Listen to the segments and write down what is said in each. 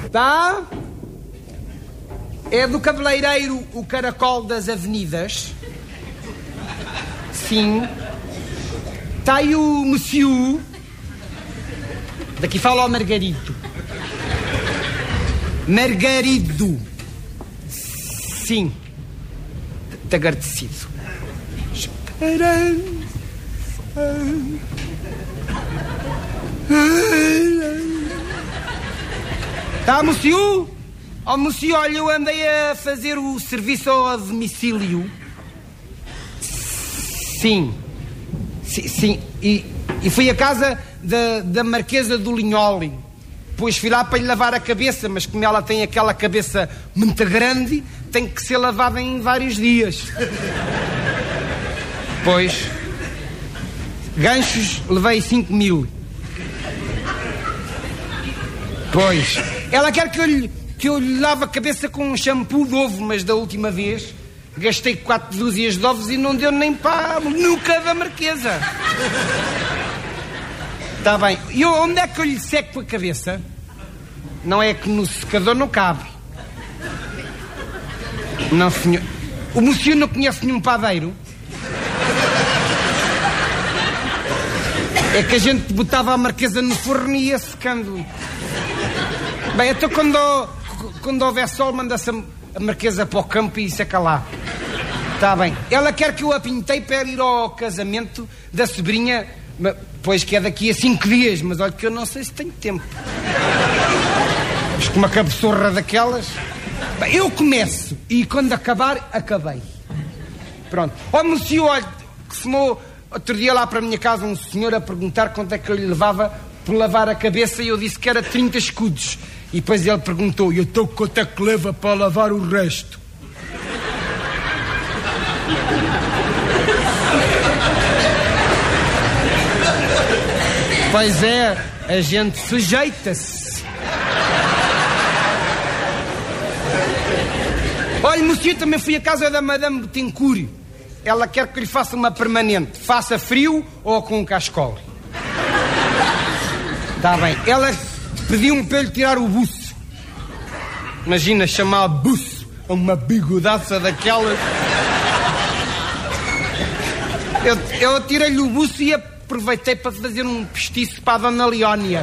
Tá? É do cabeleireiro o Caracol das Avenidas? Sim. Tá aí o Monsieur? Daqui fala o Margarido. Margarido. Sim. Te agradecido. Tá, Monsieur? Oh, Monsieur, olha, eu andei a fazer o serviço ao domicílio. Sim. Sim. E fui à casa da Marquesa do Linholi. Depois fui lá para lhe lavar a cabeça, mas como ela tem aquela cabeça muito grande, tem que ser lavada em vários dias. Pois. Ganchos, levei 5.000. Pois. Ela quer que eu lhe lave a cabeça com um shampoo de ovo, mas da última vez gastei 4 dúzias de ovos e não deu nem para nunca da Marquesa. Está bem. E onde é que eu lhe seco a cabeça? Não é que no secador não cabe. Não, senhor. O Monsieur não conhece nenhum padeiro? É que a gente botava a Marquesa no forno e ia secando. Bem, então quando houver sol, manda-se a Marquesa para o campo e seca lá. Está bem. Ela quer que eu a pintei para ir ao casamento da sobrinha, pois que é daqui a 5 dias, mas olha que eu não sei se tenho tempo. Mas com uma cabeçorra daquelas... Bem, eu começo e quando acabar, acabei. Pronto. Ó, Monsieur, olha, que se me... Outro dia lá para a minha casa um senhor a perguntar quanto é que eu lhe levava por lavar a cabeça e eu disse que era 30 escudos. E depois ele perguntou, e então quanto é que leva para lavar o resto? Pois é, a gente sujeita-se. Olha, Monsieur, também fui à casa da Madame Bettencourt. Ela quer que lhe faça uma permanente. Faça frio ou com um cascol. Está bem. Ela pediu-me para lhe tirar o buço. Imagina chamar buço a uma bigodaça daquelas. Eu tirei-lhe o buço e aproveitei para fazer um postiço para a Dona Leónia.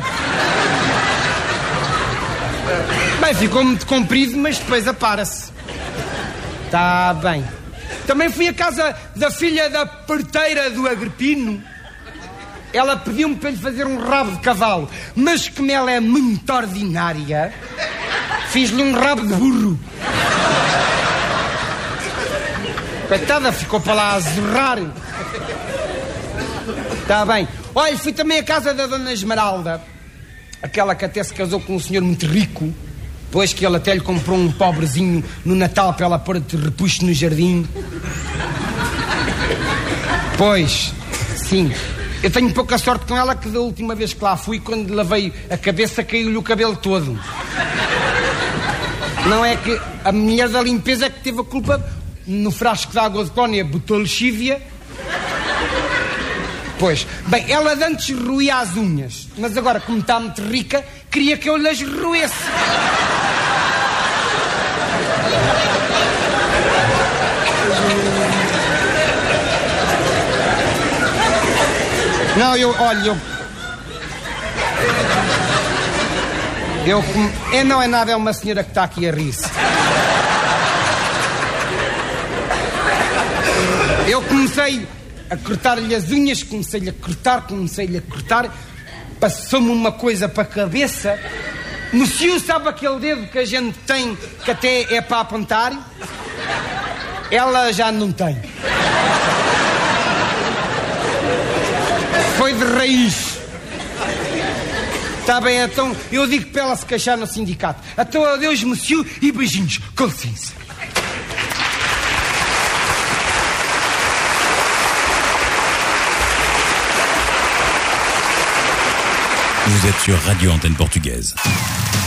Bem, ficou muito comprido, mas depois apara-se. Está bem. Também fui à casa da filha da parteira do Agripino. Ela pediu-me para lhe fazer um rabo de cavalo, mas como ela é muito ordinária, fiz-lhe um rabo de burro. Coitada, ficou para lá a zerrar. Está bem. Olha, fui também à casa da Dona Esmeralda, aquela que até se casou com um senhor muito rico, pois que ele até lhe comprou um pobrezinho no Natal para ela pôr de repuxo no jardim. Pois, sim. Eu tenho pouca sorte com ela que da última vez que lá fui, quando lavei a cabeça, caiu-lhe o cabelo todo. Não é que a mulher da limpeza é que teve a culpa. No frasco de água de cónia botou lexívia. Pois, bem, ela de antes roía as unhas, mas agora, como está muito rica, queria que eu lhes roesse. Não, não é nada, é uma senhora que está aqui a rir-se. Eu comecei a cortar-lhe as unhas, comecei-lhe a cortar, passou-me uma coisa para a cabeça. Monsieur, sabe aquele dedo que a gente tem, que até é para apontar? Ela já não tem. Foi de raiz. Está bem, então eu digo para ela se queixar no sindicato. Então adeus, Monsieur, e beijinhos. Com licença. Vous êtes sur Radio Antenne Portugaise.